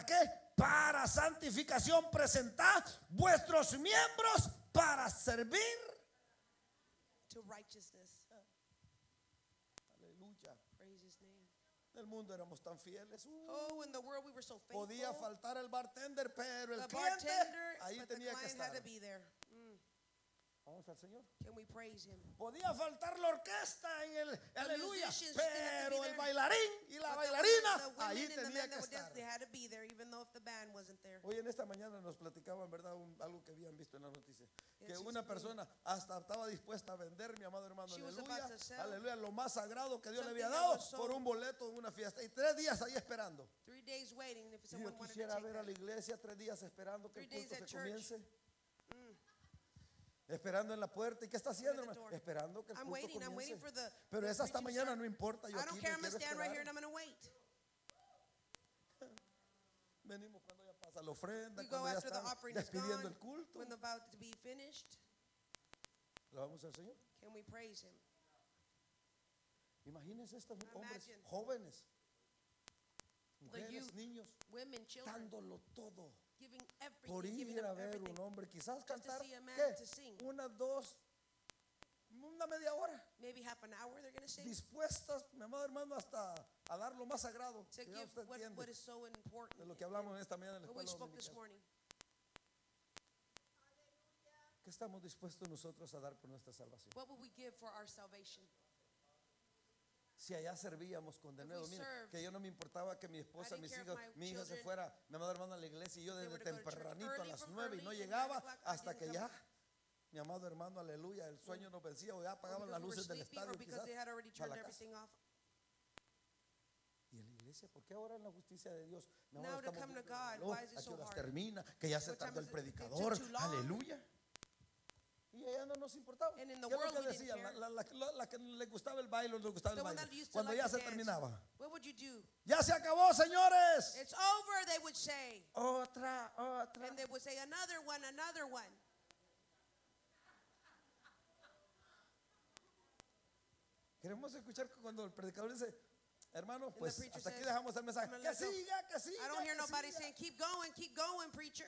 ¿para qué? Para santificación. Presentad vuestros miembros para servir. To righteousness. Aleluya. Praise his name. En el mundo éramos tan fieles. Oh, in the world we were so faithful. Podía faltar el bartender, pero el The cliente bartender, ahí but the tenía que client estar. had to be there. Vamos al Señor. Can we praise him? Podía faltar la orquesta en el aleluya, musicians didn't have to be pero el there. bailarín y la But bailarina the women ahí and the tenía men que that would dance, estar. they had to be there, even though if the band wasn't there. Hoy en esta mañana nos platicaban, ¿verdad? Algo que habían visto en la noticia. Que Yes, una it's persona hasta estaba dispuesta a vender, mi amado hermano, She was aleluya, about to sell aleluya, lo más sagrado que Dios le había something that dado was sold. por un boleto en una fiesta. Y 3 días ahí esperando. 3 days waiting if Y someone yo wanted to quisiera take ver a that. la iglesia 3 días esperando que el 3 days culto at se church. comience. Esperando en la puerta. ¿Y qué está haciendo, at the hermano? door. Esperando que el I'm culto waiting comience. for the Pero esa hasta preaching mañana start. no importa. Yo I aquí don't me care, I'm quiero gonna stand right here and esperar. I'm gonna wait. Venimos cuando ya pasa la ofrenda, We go cuando ya after the están offering is despidiendo gone, el culto. when about to be finished. Alabamos al Señor. Can we praise him? Imagínense estos hombres Imagine. jóvenes, The mujeres, youth, niños, women, children, dándolo todo giving por everything, giving ir a up ver everything. un hombre, quizás Just to cantar, see a man ¿qué? to sing. Una, 2, una media hora, Maybe half an hour they're gonna sing. dispuestas, mi amado hermano, hasta a dar lo más sagrado. To Que ya give usted what entiende is so important. de lo que hablamos esta mañana en la What we escuela spoke this dominical. morning. ¿Qué estamos dispuestos nosotros a dar por nuestra salvación? What would we give for our salvation? Si allá servíamos con de nuevo, mire, served, que yo no me importaba que mi esposa, I didn't mis care if hijos, my mi hija se children, fuera, mi amado hermano, a la iglesia y yo they desde were to go to church tempranito a early las from 9 y early no and llegaba 9 o'clock, I hasta didn't que come. ya, mi amado hermano, aleluya, el sueño nos vencía o ya apagaban las Because we were luces del sleepy or estadio because quizás they had already para turned la casa. everything off. Y en la iglesia, ¿por qué ahora en la justicia de Dios? Mi Now amado, to estamos come to viendo God, el reloj, why is it ¿a qué so horas hard? termina? Que ya se What time tardó el is it? It took predicador, too long. aleluya. Y ella no nos importaba. And in ¿Qué the es lo world que we didn't decía? care. La que le gustaba el baile, le gustaba el The one baile. that used to Cuando like ya to se dance. terminaba. What would you do? Ya se acabó, señores. It's over, they would say. Otra. And they would say another one, another one. Queremos escuchar cuando el predicador dice, hermano, the pues preacher hasta aquí says, dejamos el mensaje. "I'm gonna Que let go." siga, que siga. I don't hear que nobody siga. saying, keep going, preacher.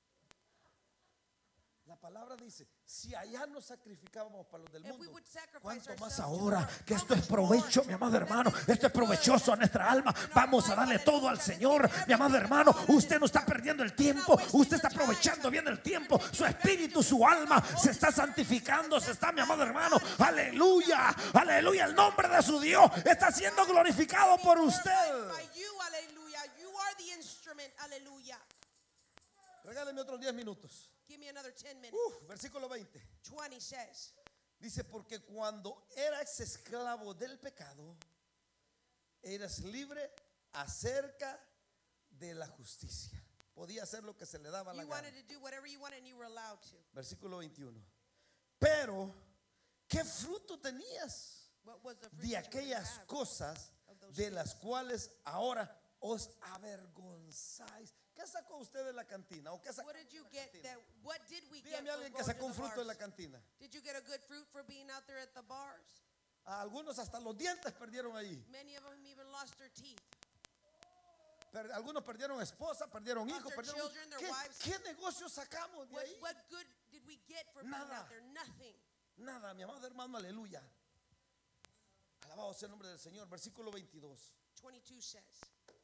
La palabra dice, si allá nos sacrificábamos para los del If we mundo, would sacrifice ¿cuánto más ourselves to ahora? the Lord? Que How esto es much provecho, more? mi amado hermano. That this Esto es is good provechoso a nuestra alma. in our Vamos a life, darle todo al hallelujah. Señor. Let's Mi amado give hermano, everything to usted no God. está perdiendo el You're tiempo. not wasting Usted está your time. aprovechando bien el tiempo. You're Su taking espíritu, advantage su of alma the se está Holy Spirit. santificando, se está, mi amado hermano. Hallelujah. Aleluya, aleluya. El nombre de su Dios está siendo glorificado Be por glorified usted. by you, hallelujah. You are the instrument, hallelujah. Regáleme otros 10 minutos. Give me another 10 minutes. Versículo 20. 20 says, Dice, porque cuando eras esclavo del pecado, eras libre acerca de la justicia. Podía hacer lo que se le daba la you gana. wanted to do whatever you wanted and you were allowed to. Versículo 21. Pero, ¿qué fruto tenías What was the fruit de that you were to aquellas have? cosas of those de las cuales ahora os avergonzáis? ¿Qué sacó usted de la cantina? ¿O qué sacó What did you de la get cantina? that what did we get Dígame a from alguien que going sacó to un the fruto de la bars? cantina. Did you get a good fruit for being out there at the bars? A algunos hasta los dientes perdieron ahí. Many of them even lost their teeth. Algunos perdieron esposa, perdieron Lost hijos, their perdieron. children, their ¿Qué, wives. qué negocio sacamos de What, ahí? what good did we get for being Nada. out there? Nothing. Nada, mi amado hermano, aleluya. Alabado sea el nombre del Señor. Versículo 22. 22 says,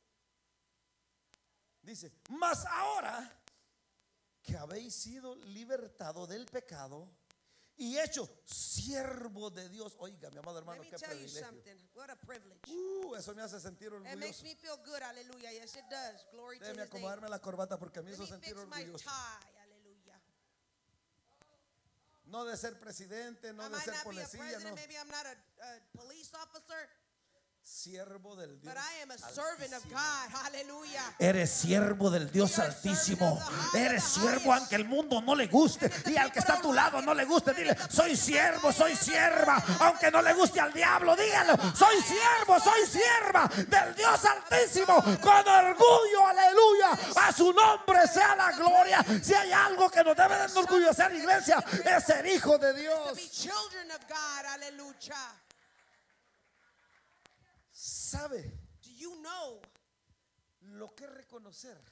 Dice, mas ahora que habéis sido libertado del pecado y hecho siervo de Dios. Oiga, mi amado let hermano, me qué tell you privilegio. something. What a privilege. Eso me hace sentir It makes orgulloso. me feel good. Hallelujah. Yes, it does. Glory to Déjeme his name. acomodarme la corbata porque me Let hizo me sentir fix my orgulloso. tie. Hallelujah. No de ser presidente, no I de might ser not be a policía, president. no. Maybe I'm not a police officer. Siervo del Dios But I am a servant of Altísimo. God. Hallelujah. Eres siervo del Dios We are Altísimo. servants of the highest, Eres the siervo highest. aunque el mundo no le guste. And if the Y al que people está a tu don't lado like no it, le guste, and dile, if the soy person siervo, don't soy like it, sierva. and Aunque no le guste al diablo, dígalo. Soy siervo, soy sierva del Dios Altísimo. Con orgullo, aleluya. A su nombre sea la gloria. Si hay algo que nos debe de enorgullecer, iglesia, es ser hijo de To be Dios. children of God. Hallelujah. ¿Sabe Do you know lo que es reconocer